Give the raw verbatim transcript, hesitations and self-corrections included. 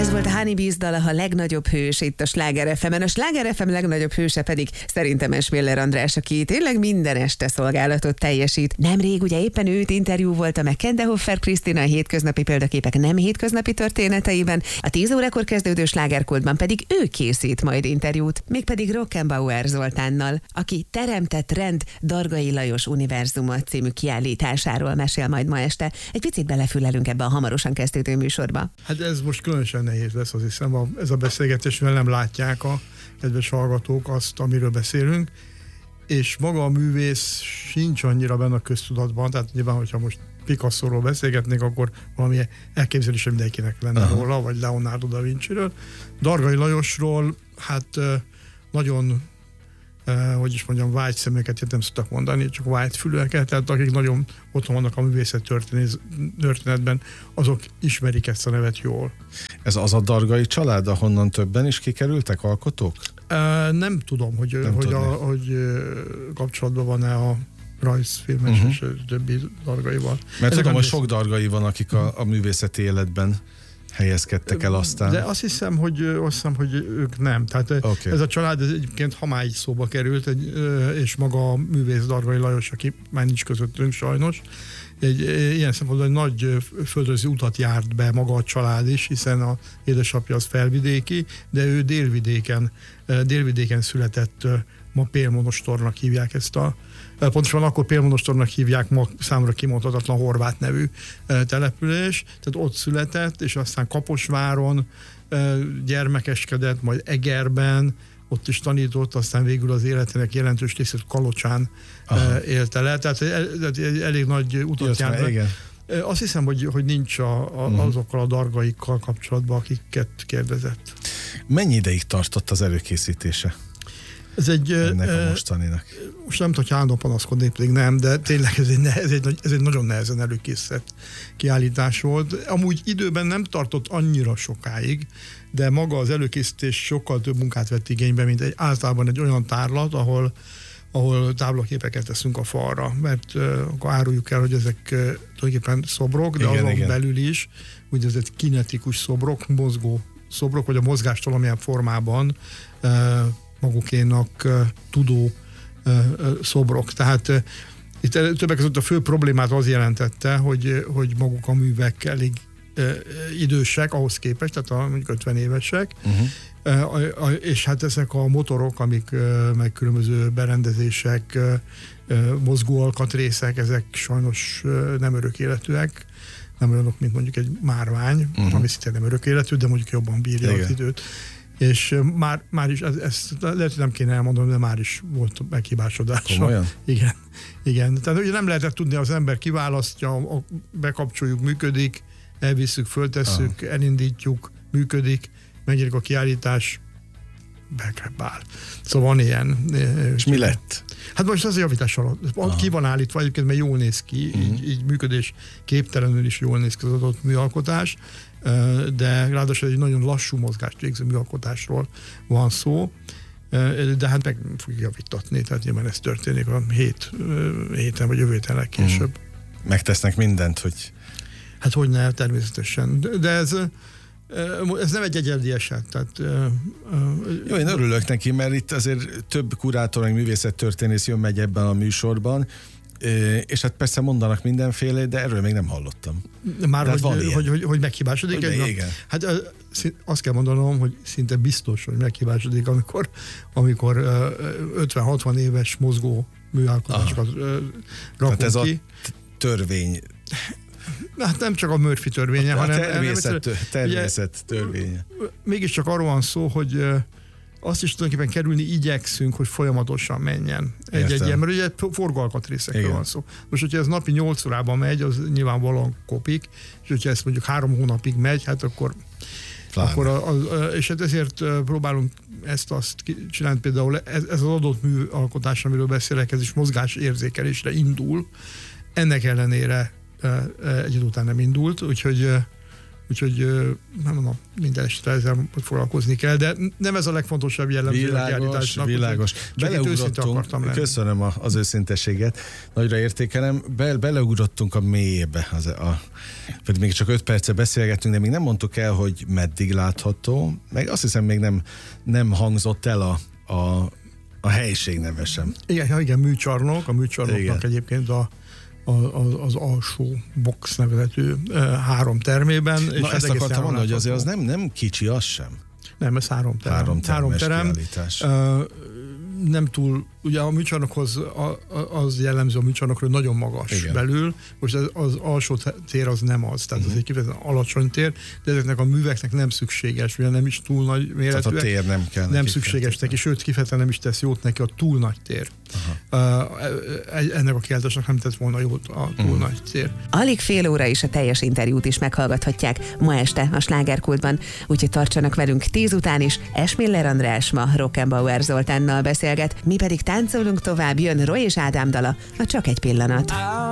Ez volt a Honey Bees dala, a legnagyobb hős itt a Sláger ef emen. A Sláger ef em legnagyobb hőse pedig szerintem Esmiller András, aki tényleg minden este szolgálatot teljesít. Nemrég ugye éppen őt interjú volt a meg Kendehoffer Krisztina, a hétköznapi példaképek nem hétköznapi történeteiben, a tíz órakor kezdődő Slágerkultban pedig ő készít majd interjút, mégpedig Rockenbauer Zoltánnal, aki teremtett rend Dargai Lajos Univerzuma című kiállításáról mesél majd ma este. Egy picit belefülelünk ebbe a hamarosan kezdődő műsorba. Hát ez most különösen nehéz lesz, azt hiszem, a, ez a beszélgetés, mert nem látják a kedves hallgatók azt, amiről beszélünk, és maga a művész sincs annyira benne a köztudatban, tehát nyilván, hogyha most Picasso-ról beszélgetnék, akkor valami elképzelése mindenkinek lenne Aha. róla, vagy Leonardo da Vinci-ről. Dargai Lajosról, hát nagyon, eh, hogy is mondjam, vágy szemeket nem szoktak mondani, csak vágy fülőeket, tehát akik nagyon otthon vannak a művészet történetben, azok ismerik ezt a nevet jól. Ez az a Dargai család, ahonnan többen is kikerültek alkotók? Uh, nem tudom, hogy, nem hogy, a, hogy uh, kapcsolatban van-e a rajzfilmes uh-huh. és többi Dargaival. Mert tudom, hogy sok Dargai van, akik a, a művészeti életben helyezkedtek el aztán. De azt hiszem, hogy, azt hiszem, hogy ők nem. Tehát okay. ez a család ez egyébként Hamály szóba került, egy, és maga a művész Dargai Lajos, aki már nincs közöttünk sajnos, egy ilyen szempontból egy nagy földrajzi utat járt be maga a család is, hiszen a édesapja az felvidéki, de ő délvidéken, délvidéken született, ma Pélmonostornak hívják ezt a, pontosan akkor Pélmonostornak hívják, ma számra kimondhatatlan Horváth nevű település, tehát ott született, és aztán Kaposváron gyermekeskedett, majd Egerben, ott is tanított, aztán végül az életének jelentős részét Kalocsán Aha. élte le, tehát egy elég nagy utat járt be. Azt hiszem, hogy, hogy nincs a, a, azokkal a dargaikkal kapcsolatban, akiket kérdezett. Mennyi ideig tartott az előkészítése? Ez egy, ennek a mostaninak? Most nem tudok állandóan panaszkodni, pedig nem, de tényleg ez egy, ez, egy, ez egy nagyon nehezen előkészített kiállítás volt. Amúgy időben nem tartott annyira sokáig, de maga az előkészítés sokkal több munkát vett igénybe, mint egy, általában egy olyan tárlat, ahol, ahol táblaképeket teszünk a falra, mert uh, akkor áruljuk el, hogy ezek uh, tulajdonképpen szobrok, de igen, azon igen. belül is úgynevezett kinetikus szobrok, mozgó szobrok, vagy a mozgást valamilyen formában uh, magukénak uh, tudó uh, uh, szobrok. Tehát uh, itt többek között a fő problémát az jelentette, hogy, hogy maguk a művek elég uh, idősek ahhoz képest, tehát a, mondjuk ötven évesek, uh-huh. uh, uh, és hát ezek a motorok, amik uh, meg különböző berendezések, uh, uh, mozgóalkatrészek, ezek sajnos uh, nem örök életűek, nem olyanok, mint mondjuk egy márvány, uh-huh. ami szintén nem örök életű, de mondjuk jobban bírja Igen. az időt. És már, már is, ezt lehet, hogy nem kéne elmondanom, de már is volt meghibásodása. Komolyan? Igen, igen. Tehát ugye nem lehetett tudni, az ember kiválasztja, bekapcsoljuk, működik, elvisszük, föltesszük, Aha. elindítjuk, működik, megjelenik a kiállítás, beáll. Szóval van ilyen. És mi lett? Hát most az a javítás alatt. Aha. Ki van állítva egyébként, mert jól néz ki, uh-huh. így, így működés képtelenül is jól néz ki az adott műalkotás, de ráadásul egy nagyon lassú mozgást végző műalkotásról van szó, de hát meg fogjuk javítatni, tehát nyilván ez történik a hét, héten vagy jövő héten legkésőbb. Uh-huh. Megtesznek mindent, hogy... Hát hogy ne, természetesen. De ez Ez nem egy egyedi eset. Tehát, Jó, én örülök neki, mert itt azért több kurátor, meg művészettörténész jön megy ebben a műsorban, és hát persze mondanak mindenféle, de erről még nem hallottam. Már hogy, hogy, hogy, hogy, hogy meghibásodik? Hogy egy igen. Hát azt kell mondanom, hogy szinte biztos, hogy meghibásodik, amikor, amikor ötven-hatvan éves mozgó műalkotásokat rakunk hát ez ki. A törvény. Hát nem csak a Murphy törvénye, a hanem... természet, nem, természet ugye, törvénye. Mégiscsak arról van szó, hogy azt is tulajdonképpen kerülni igyekszünk, hogy folyamatosan menjen egy-egy ilyen, mert ugye forgalkatrészekről van szó. Most, hogyha ez napi nyolc órában megy, az nyilvánvalóan kopik, és hogyha ez mondjuk három hónapig megy, hát akkor... akkor a, a, és hát ezért próbálunk ezt-azt csinálni, például ez, ez az adott műalkotás, amiről beszélek, ez is mozgásérzékelésre indul, ennek ellenére egy idő után nem indult, úgyhogy úgyhogy nem mondom, minden este ezzel foglalkozni kell, de nem ez a legfontosabb jellemző a kiállításnak. Világos, beleugrottunk, köszönöm az őszintességet, nagyra értékelem, Be, beleugrottunk a mélyébe, az, a, pedig még csak öt perce beszélgettünk, de még nem mondtuk el, hogy meddig látható, meg azt hiszem még nem, nem hangzott el a, a, a helység neve sem. Igen, igen, műcsarnok, a műcsarnoknak igen. Egyébként a az alsó box nevezetű három termében. Na, és ezt akartam mondani, hogy azért az nem, nem kicsi, az sem. Nem, ez három terem. Három, három terem. Uh, nem túl, ugye a műcsarnokhoz az jellemző a műcsarnokról nagyon magas igen. belül, most az, az alsó tér az nem az, tehát uh-huh. az egy kifejezetten alacsony tér, de ezeknek a műveknek nem szükséges, ugye nem is túl nagy méretűek. Tehát a tér nem kell. Nem szükséges neki, sőt kifejezetten nem is tesz jót neki a túl nagy tér. Uh, ennek a kiállításnak nem tett volna jót a túl uh-huh. nagy tér. Alig fél óra is a teljes interjút is meghallgathatják ma este a Slágerkultban, úgyhogy tartsanak velünk tíz után is. Esmiller András ma Rockenbauer Zoltánnal beszélget, mi pedig táncolunk tovább, jön Roy és Ádám dala, a Csak egy pillanat.